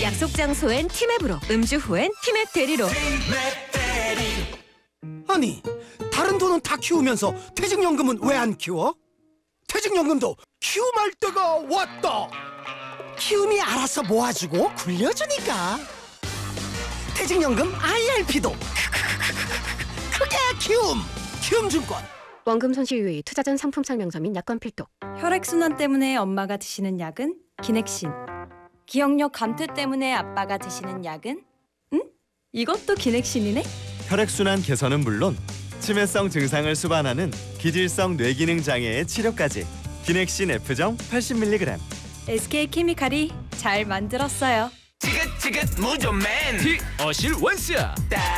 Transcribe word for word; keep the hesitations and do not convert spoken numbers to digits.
약속 장소엔 티맵으로, 음주 후엔 티맵 대리로. 아니, 다른 돈은 다 키우면서 퇴직연금은 왜 안 키워? 퇴직연금도 키움할 때가 왔다. 키움이 알아서 모아주고 굴려주니까. 퇴직연금 아이알피도 크게 키움. 키움증권. 원금 손실 유의, 투자 전 상품 설명서 및 약관 필독. 혈액순환 때문에 엄마가 드시는 약은 기넥신. 기억력 감퇴 때문에 아빠가 드시는 약은? 응? 이것도 기넥신이네? 혈액순환 개선은 물론 치매성 증상을 수반하는 기질성 뇌기능 장애의 치료까지. 기넥신 F정 팔십 밀리그램. 에스케이케미칼이 잘 만들었어요. 지긋지긋 무좀맨. 어실 원스.